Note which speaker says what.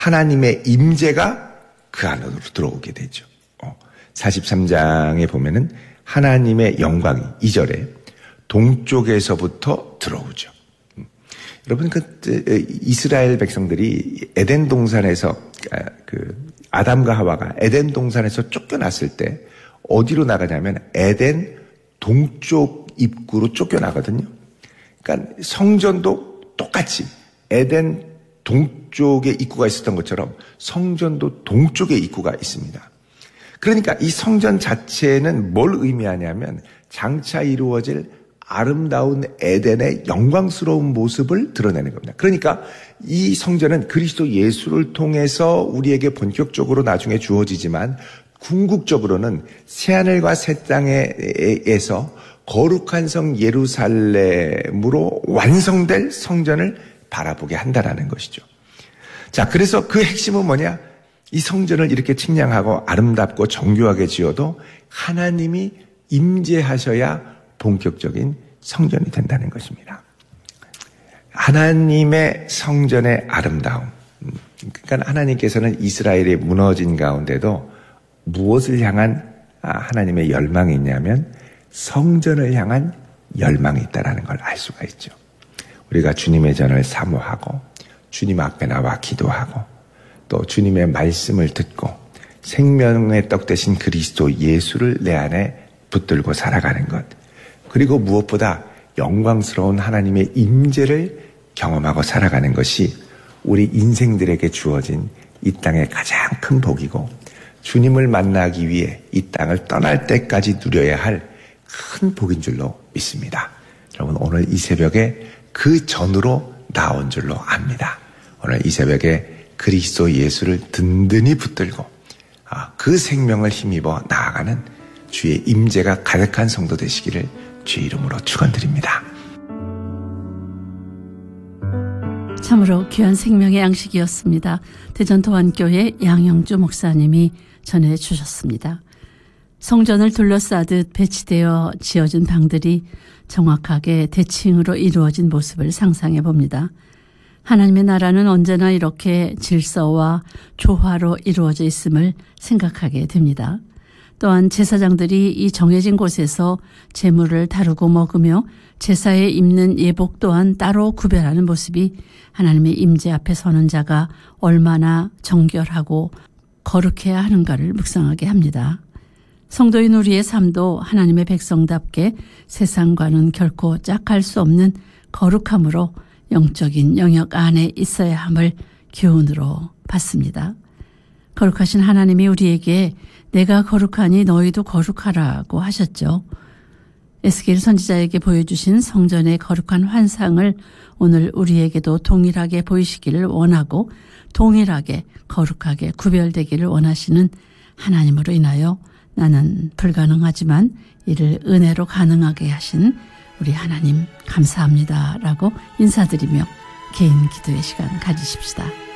Speaker 1: 하나님의 임재가 그 안으로 들어오게 되죠. 43장에 보면은 하나님의 영광이 2절에 동쪽에서부터 들어오죠. 여러분, 이스라엘 백성들이 에덴 동산에서, 아담과 하와가 에덴 동산에서 쫓겨났을 때 어디로 나가냐면 에덴 동쪽 입구로 쫓겨나거든요. 그러니까 성전도 똑같이 에덴 동쪽에 입구가 있었던 것처럼 성전도 동쪽에 입구가 있습니다. 그러니까 이 성전 자체는 뭘 의미하냐면 장차 이루어질 아름다운 에덴의 영광스러운 모습을 드러내는 겁니다. 그러니까 이 성전은 그리스도 예수를 통해서 우리에게 본격적으로 나중에 주어지지만 궁극적으로는 새하늘과 새 땅에서 거룩한 성 예루살렘으로 완성될 성전을 바라보게 한다라는 것이죠. 자, 그래서 그 핵심은 뭐냐? 이 성전을 이렇게 측량하고 아름답고 정교하게 지어도 하나님이 임재하셔야 본격적인 성전이 된다는 것입니다. 하나님의 성전의 아름다움. 그러니까 하나님께서는 이스라엘이 무너진 가운데도 무엇을 향한 하나님의 열망이 있냐면 성전을 향한 열망이 있다는 걸 알 수가 있죠. 우리가 주님의 전을 사모하고 주님 앞에 나와 기도하고 또 주님의 말씀을 듣고 생명의 떡 되신 그리스도 예수를 내 안에 붙들고 살아가는 것. 그리고 무엇보다 영광스러운 하나님의 임재를 경험하고 살아가는 것이 우리 인생들에게 주어진 이 땅의 가장 큰 복이고 주님을 만나기 위해 이 땅을 떠날 때까지 누려야 할 큰 복인 줄로 믿습니다. 여러분, 오늘 이 새벽에 그 전으로 나온 줄로 압니다. 오늘 이 새벽에 그리스도 예수를 든든히 붙들고 그 생명을 힘입어 나아가는 주의 임재가 가득한 성도 되시기를 주의 이름으로 축원드립니다.
Speaker 2: 참으로 귀한 생명의 양식이었습니다. 대전도안교회 양영주 목사님이 전해주셨습니다. 성전을 둘러싸듯 배치되어 지어진 방들이 정확하게 대칭으로 이루어진 모습을 상상해 봅니다. 하나님의 나라는 언제나 이렇게 질서와 조화로 이루어져 있음을 생각하게 됩니다. 또한 제사장들이 이 정해진 곳에서 제물을 다루고 먹으며 제사에 입는 예복 또한 따로 구별하는 모습이 하나님의 임재 앞에 서는 자가 얼마나 정결하고 거룩해야 하는가를 묵상하게 합니다. 성도인 우리의 삶도 하나님의 백성답게 세상과는 결코 짝할 수 없는 거룩함으로 영적인 영역 안에 있어야 함을 교훈으로 받습니다. 거룩하신 하나님이 우리에게 내가 거룩하니 너희도 거룩하라고 하셨죠. 에스겔 선지자에게 보여주신 성전의 거룩한 환상을 오늘 우리에게도 동일하게 보이시기를 원하고 동일하게 거룩하게 구별되기를 원하시는 하나님으로 인하여 나는 불가능하지만 이를 은혜로 가능하게 하신 우리 하나님 감사합니다 라고 인사드리며 개인 기도의 시간 가지십시다.